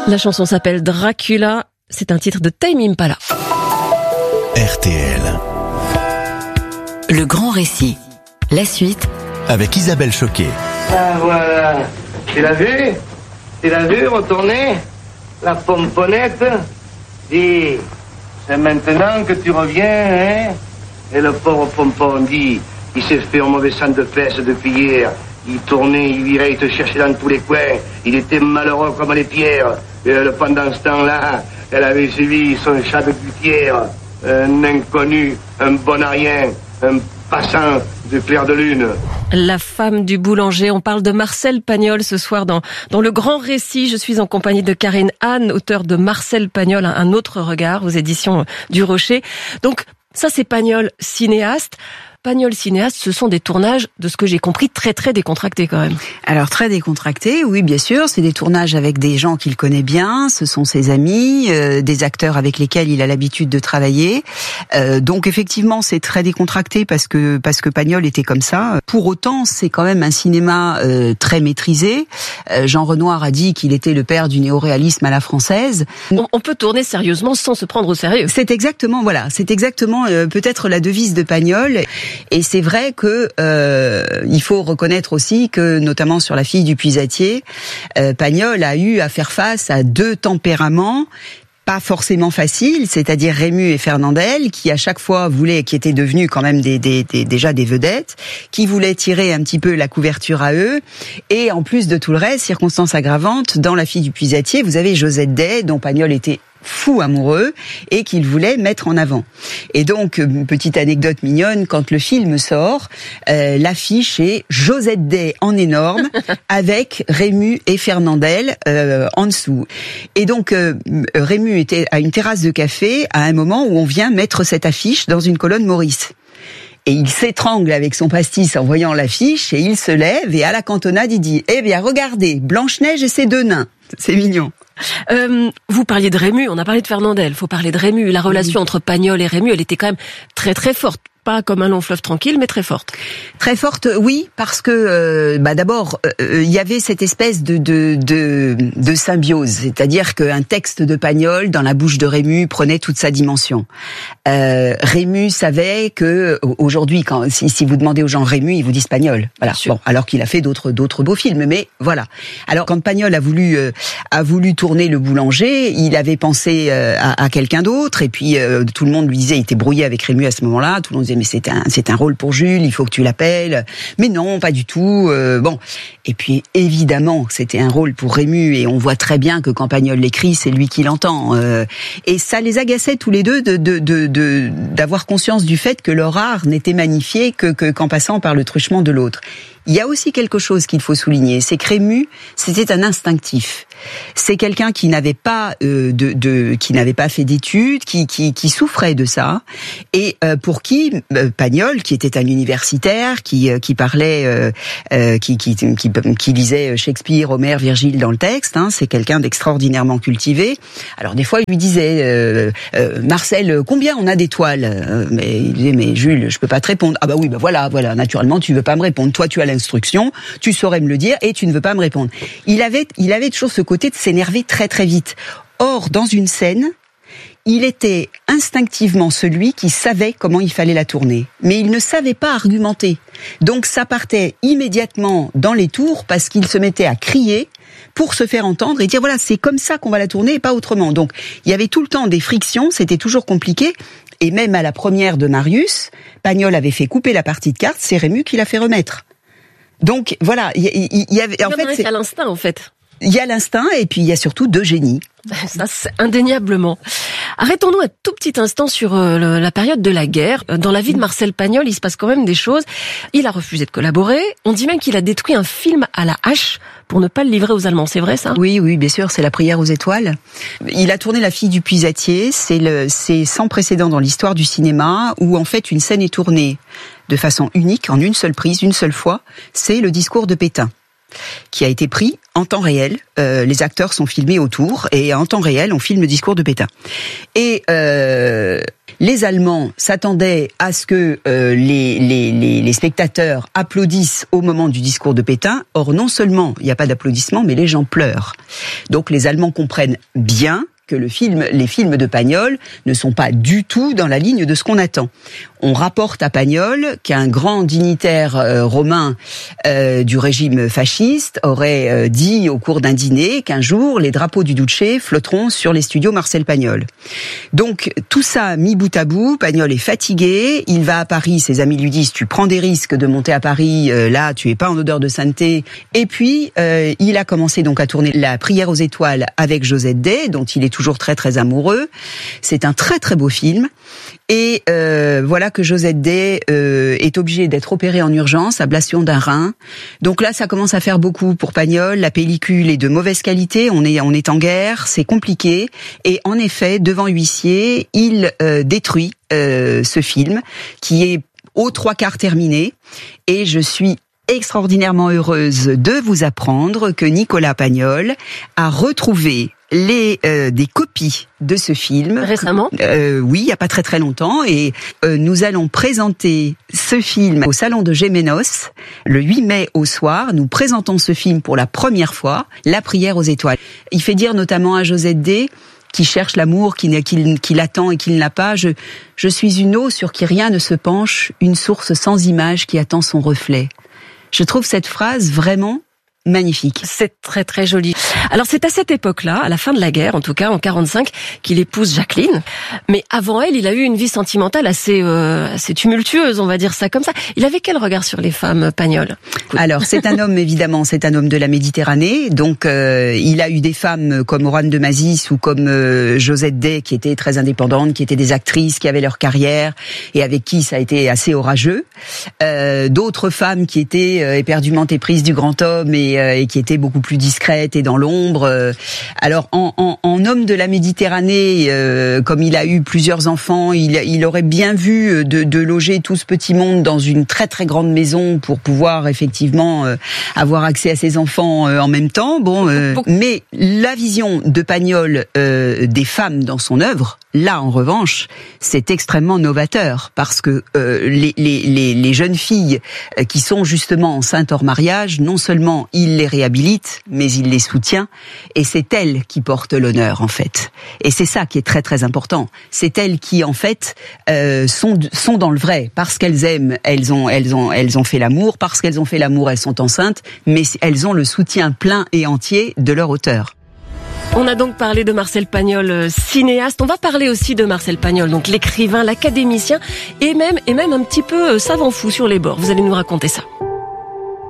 La chanson s'appelle Dracula, c'est un titre de Tame Impala. RTL. Le grand récit. La suite. Avec Isabelle Choquet. Ah voilà. Tu l'as vu retourner la pomponnette? Dis, c'est maintenant que tu reviens, hein? Et le pauvre pompon dit, il s'est fait un mauvais sang de fesses depuis hier. Il tournait, il virait, il te cherchait dans tous les coins. Il était malheureux comme les pierres. Et pendant ce temps-là, elle avait suivi son chat de gouttière. Un inconnu, un bon à rien, un passant de clair de lune. La femme du boulanger, on parle de Marcel Pagnol ce soir dans le grand récit. Je suis en compagnie de Karine Anne, auteure de Marcel Pagnol, un autre regard aux éditions du Rocher. Donc ça c'est Pagnol, cinéaste. Pagnol cinéaste, ce sont des tournages, de ce que j'ai compris, très très décontractés quand même. Alors très décontractés, oui bien sûr, c'est des tournages avec des gens qu'il connaît bien, ce sont ses amis, des acteurs avec lesquels il a l'habitude de travailler. Donc effectivement c'est très décontracté parce que Pagnol était comme ça. Pour autant c'est quand même un cinéma très maîtrisé. Jean Renoir a dit qu'il était le père du néoréalisme à la française. On peut tourner sérieusement sans se prendre au sérieux. C'est exactement peut-être la devise de Pagnol. Et c'est vrai que il faut reconnaître aussi que, notamment sur La fille du puisatier, Pagnol a eu à faire face à deux tempéraments pas forcément faciles, c'est-à-dire Rému et Fernandel, qui à chaque fois qui étaient devenus quand même déjà des vedettes, qui voulaient tirer un petit peu la couverture à eux. Et en plus de tout le reste, circonstance aggravante, dans La fille du puisatier, vous avez Josette Day, dont Pagnol était fou amoureux et qu'il voulait mettre en avant. Et donc, petite anecdote mignonne, quand le film sort, l'affiche est Josette Day en énorme avec Rému et Fernandel en dessous. Et donc, Rému était à une terrasse de café à un moment où on vient mettre cette affiche dans une colonne Maurice. Et il s'étrangle avec son pastis en voyant l'affiche et il se lève et à la cantonade il dit « Eh bien, regardez, Blanche-Neige et ses deux nains. » C'est mignon. Vous parliez de Rému, on a parlé de Fernandel, faut parler de Rému. La relation entre Pagnol et Rému, elle était quand même très très forte. Pas comme un long fleuve tranquille, mais très forte. Très forte, oui, parce que d'abord il y avait cette espèce de symbiose, c'est-à-dire qu'un texte de Pagnol dans la bouche de Rému prenait toute sa dimension. Rému savait que aujourd'hui, si vous demandez aux gens Rému, ils vous disent Pagnol. Voilà. Bon, alors qu'il a fait d'autres beaux films, mais voilà. Alors quand Pagnol a voulu tourner Le Boulanger, il avait pensé à quelqu'un d'autre, et puis tout le monde lui disait, il était brouillé avec Rému à ce moment-là. Tout le monde disait mais c'est un rôle pour Jules, il faut que tu l'appelles. Mais non, pas du tout. Bon. Et puis évidemment, c'était un rôle pour Rému et on voit très bien que quand Pagnol l'écrit, c'est lui qui l'entend. Et ça les agaçait tous les deux d'avoir conscience du fait que leur art n'était magnifié qu'en passant par le truchement de l'autre. Il y a aussi quelque chose qu'il faut souligner, c'est que Rému, c'était un instinctif. C'est quelqu'un qui n'avait pas qui n'avait pas fait d'études, qui souffrait de ça, et pour qui Pagnol, qui était un universitaire, qui parlait, qui lisait Shakespeare, Homère, Virgile dans le texte, hein, c'est quelqu'un d'extraordinairement cultivé. Alors des fois, il lui disait Marcel, combien on a d'étoiles? Mais il disait mais Jules, je peux pas te répondre. Ah bah oui, bah voilà, naturellement, tu veux pas me répondre. Toi, tu as l'instruction, tu saurais me le dire et tu ne veux pas me répondre. Il avait toujours ce côté de s'énerver très très vite. Or, dans une scène, il était instinctivement celui qui savait comment il fallait la tourner. Mais il ne savait pas argumenter. Donc ça partait immédiatement dans les tours parce qu'il se mettait à crier pour se faire entendre et dire voilà, c'est comme ça qu'on va la tourner et pas autrement. Donc il y avait tout le temps des frictions, c'était toujours compliqué. Et même à la première de Marius, Pagnol avait fait couper la partie de cartes, c'est Rému qui l'a fait remettre. Donc voilà, il y avait en fait c'est à l'instinct en fait. Il y a l'instinct et puis il y a surtout deux génies. Ça, c'est indéniablement. Arrêtons-nous un tout petit instant sur la période de la guerre. Dans la vie de Marcel Pagnol, il se passe quand même des choses. Il a refusé de collaborer. On dit même qu'il a détruit un film à la hache pour ne pas le livrer aux Allemands. C'est vrai ça ? Oui, bien sûr, c'est La prière aux étoiles. Il a tourné La fille du puisatier. C'est sans précédent dans l'histoire du cinéma où en fait une scène est tournée de façon unique, en une seule prise, une seule fois. C'est le discours de Pétain, qui a été pris en temps réel. Les acteurs sont filmés autour et en temps réel, on filme le discours de Pétain. Et les Allemands s'attendaient à ce que les spectateurs applaudissent au moment du discours de Pétain. Or, non seulement il n'y a pas d'applaudissements, mais les gens pleurent. Donc les Allemands comprennent bien que les films de Pagnol ne sont pas du tout dans la ligne de ce qu'on attend. On rapporte à Pagnol qu'un grand dignitaire romain du régime fasciste aurait dit au cours d'un dîner qu'un jour les drapeaux du Duce flotteront sur les studios Marcel Pagnol. Donc tout ça mis bout à bout, Pagnol est fatigué, il va à Paris, ses amis lui disent tu prends des risques de monter à Paris, là tu es pas en odeur de sainteté. Et puis il a commencé donc à tourner La Prière aux étoiles avec Josette Day, dont il est toujours très très amoureux. C'est un très très beau film. Et voilà que Josette Day est obligée d'être opérée en urgence, ablation d'un rein. Donc là, ça commence à faire beaucoup pour Pagnol. La pellicule est de mauvaise qualité, on est en guerre, c'est compliqué. Et en effet, devant huissier, il détruit ce film qui est aux 3/4 terminé. Et je suis extraordinairement heureuse de vous apprendre que Nicolas Pagnol a retrouvé des copies de ce film récemment. Oui, il y a pas très très longtemps, et nous allons présenter ce film au Salon de Gémenos le 8 mai au soir. Nous présentons ce film pour la première fois, La Prière aux étoiles. Il fait dire notamment à Josette Day, qui cherche l'amour, qui l'attend et qui ne l'a pas. Je suis une eau sur qui rien ne se penche, une source sans image qui attend son reflet. Je trouve cette phrase vraiment magnifique. C'est très très joli. Alors c'est à cette époque-là, à la fin de la guerre, en tout cas en 45, qu'il épouse Jacqueline. Mais avant elle, il a eu une vie sentimentale assez tumultueuse, on va dire ça comme ça. Il avait quel regard sur les femmes, Pagnol? Alors c'est un homme, évidemment, c'est un homme de la Méditerranée. Donc il a eu des femmes comme Oran de Mazis ou comme Josette Day, qui étaient très indépendantes, qui étaient des actrices, qui avaient leur carrière et avec qui ça a été assez orageux. D'autres femmes qui étaient éperdument éprises du grand homme et qui étaient beaucoup plus discrètes et dans l'ombre. Alors en homme de la Méditerranée, comme il a eu plusieurs enfants, il aurait bien vu de loger tout ce petit monde dans une très très grande maison pour pouvoir effectivement avoir accès à ses enfants en même temps. Mais la vision de Pagnol des femmes dans son œuvre, là en revanche, c'est extrêmement novateur, parce que les jeunes filles qui sont justement enceintes hors mariage, non seulement il les réhabilite, mais il les soutient, et c'est elles qui portent l'honneur en fait. Et c'est ça qui est très très important. C'est elles qui en fait sont dans le vrai, parce qu'elles aiment, elles ont fait l'amour, parce qu'elles ont fait l'amour, elles sont enceintes, mais elles ont le soutien plein et entier de leur auteur. On a donc parlé de Marcel Pagnol, cinéaste. On va parler aussi de Marcel Pagnol, donc l'écrivain, l'académicien, et même un petit peu savant fou sur les bords. Vous allez nous raconter ça.